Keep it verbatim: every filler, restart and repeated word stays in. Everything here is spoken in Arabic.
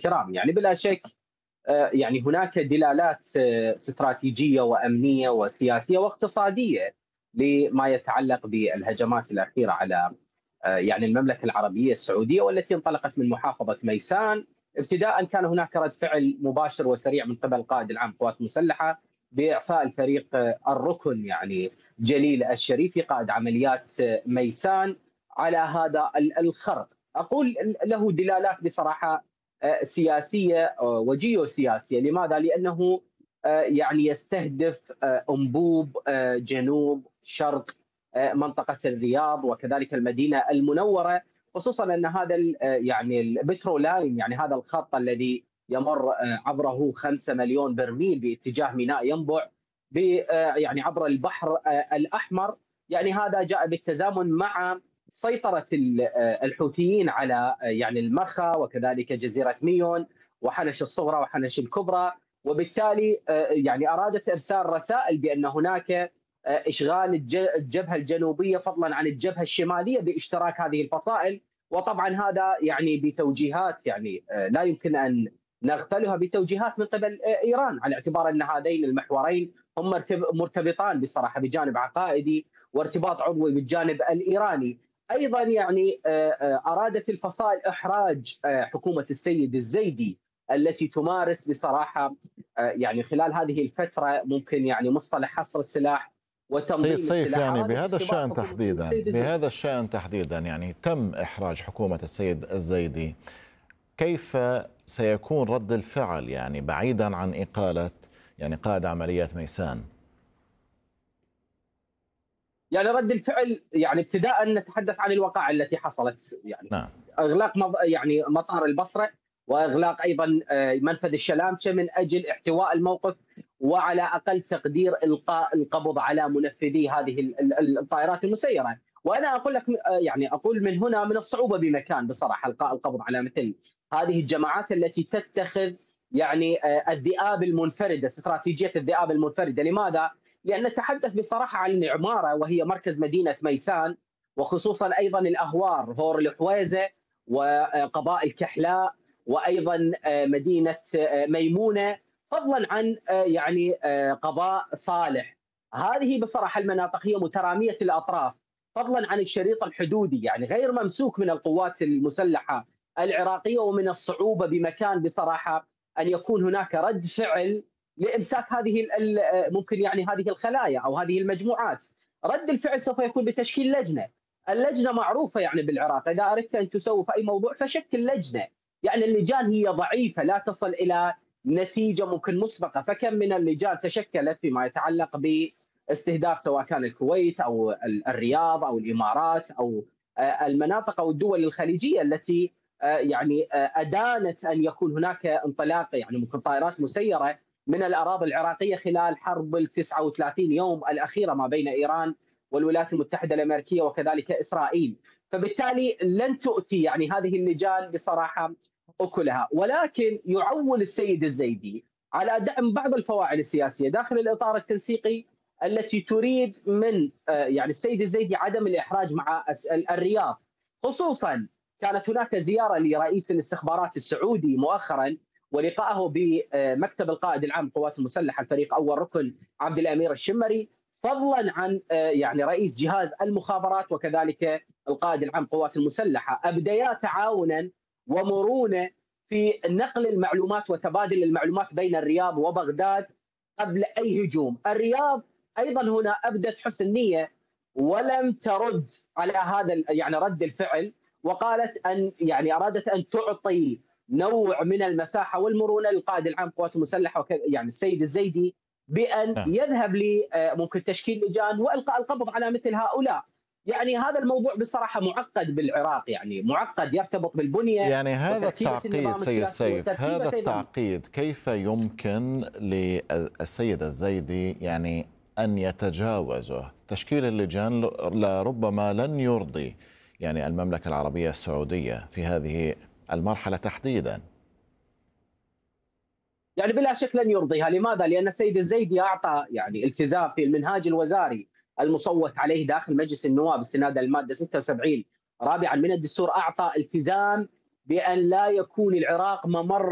الكرام، يعني بلا شك آه، يعني هناك دلالات آه، استراتيجية وأمنية وسياسية واقتصادية لما يتعلق بالهجمات الأخيرة على آه، يعني المملكة العربية السعودية، والتي انطلقت من محافظة ميسان. ابتداء كان هناك رد فعل مباشر وسريع من قبل القائد العام للقوات المسلحة بإعفاء الفريق آه، الركن يعني جليل الشريفي قائد عمليات آه، ميسان على هذا ال- الخرق. أقول له دلالات بصراحة آه، سياسية آه، وجيوسياسية. لماذا؟ لأنه آه، يعني يستهدف آه، أنبوب آه، جنوب شرق آه، منطقة الرياض وكذلك المدينة المنورة، خصوصا أن هذا ال- آه، يعني البترولاين، يعني هذا الخط الذي يمر آه، عبره خمسة مليون برميل باتجاه ميناء ينبع ب- آه، يعني عبر البحر آه، الأحمر. يعني هذا جاء بالتزامن مع سيطرة ال- آه، الحوثيين على آه، يعني المخا وكذلك جزيرة ميون وحنش الصغرى وحنش الكبرى، وبالتالي آه، يعني أرادت إرسال رسائل بأن هناك آه، إشغال الج- الجبهة الجنوبية فضلا عن الجبهة الشمالية باشتراك هذه الفصائل. وطبعا هذا يعني بتوجيهات يعني آه، لا يمكن أن نغفلها، بتوجيهات من قبل آه، إيران، على اعتبار أن هذين المحورين هم مرتب- مرتبطان بصراحة بجانب عقائدي وارتباط عضوي بالجانب الإيراني. ايضا يعني آه، آه، ارادت الفصائل احراج آه، حكومه السيد الزيدي التي تمارس بصراحه آه، يعني خلال هذه الفتره ممكن يعني مصطلح حصر السلاح سيد وتنظيم سيف، السلاح، يعني ارادت بهذا اختبار الشأن حكومه تحديدا السيد الزيدي. بهذا الشأن تحديدا يعني تم إحراج حكومة السيد الزيدي. كيف سيكون رد الفعل، يعني بعيدا عن إقالة يعني قائد عمليات ميسان؟ يعني رد الفعل يعني ابتداء نتحدث عن الوقائع التي حصلت، يعني نعم. اغلاق مض... يعني مطار البصره، واغلاق ايضا آه، منفذ الشلامچه من اجل احتواء الموقف، وعلى اقل تقدير القاء القبض على منفذي هذه ال- ال- الطائرات المسيره. وانا اقول لك آه، يعني اقول من هنا من الصعوبه بمكان بصراحه القاء القبض على مثل هذه الجماعات التي تتخذ يعني آه، الذئاب المنفرده، استراتيجيه الذئاب المنفرده. لماذا؟ لان نتحدث بصراحه عن عماره وهي مركز مدينه ميسان، وخصوصا ايضا الاهوار هور الحويزه وقضاء الكحلاء، وايضا مدينه ميمونه، فضلا عن يعني قضاء صالح. هذه بصراحه المناطق هي متراميه الاطراف، فضلا عن الشريط الحدودي، يعني غير ممسوك من القوات المسلحه العراقيه، ومن الصعوبه بمكان بصراحه ان يكون هناك رد فعل لامساك هذه ممكن يعني هذه الخلايا او هذه المجموعات. رد الفعل سوف يكون بتشكيل لجنه. اللجنه معروفه يعني بالعراق، اذا اردت ان تسوي في اي موضوع فشكل لجنه. يعني اللجان هي ضعيفه لا تصل الى نتيجه ممكن مسبقه، فكم من اللجان تشكلت فيما يتعلق باستهداف سواء كان الكويت او الرياض او الامارات او المناطق او الدول الخليجيه التي يعني ادانت ان يكون هناك انطلاق يعني ممكن طائرات مسيره من الاراضي العراقيه خلال حرب ال تسعة وثلاثين يوم الاخيره ما بين ايران والولايات المتحده الامريكيه وكذلك اسرائيل. فبالتالي لن تؤتي يعني هذه اللجان بصراحه اكلها، ولكن يعول السيد الزيدي على دعم بعض الفواعل السياسيه داخل الاطار التنسيقي التي تريد من يعني السيد الزيدي عدم الاحراج مع الرياض. خصوصا كانت هناك زياره لرئيس الاستخبارات السعودي مؤخرا ولقائه بمكتب القائد العام للقوات المسلحه الفريق اول ركن عبد الامير الشمري، فضلا عن يعني رئيس جهاز المخابرات وكذلك القائد العام للقوات المسلحه، ابديا تعاونا ومرونه في نقل المعلومات وتبادل المعلومات بين الرياض وبغداد قبل اي هجوم. الرياض ايضا هنا ابدت حسن نيه ولم ترد على هذا يعني رد الفعل، وقالت ان يعني ارادت ان تعطي نوع من المساحه والمرونه للقائد العام للقوات المسلحه يعني السيد الزيدي بان نعم. يذهب لممكن تشكيل لجان والقاء القبض على مثل هؤلاء. يعني هذا الموضوع بصراحه معقد بالعراق، يعني معقد يرتبط بالبنيه يعني هذا وتركيبه التعقيد النظام سيد السياسي سيف، هذا وتركيبه ايضا. التعقيد كيف يمكن للسيد الزيدي يعني أن يتجاوزه؟ تشكيل اللجان لربما لن يرضي يعني المملكة العربية السعودية في هذه المرحلة تحديدا. يعني بلا شك لن يرضيها. لماذا؟ لان السيد الزيدي اعطى يعني التزام في المنهاج الوزاري المصوت عليه داخل مجلس النواب استنادا للماده ستة وسبعين رابعا من الدستور، اعطى التزام بان لا يكون العراق ممر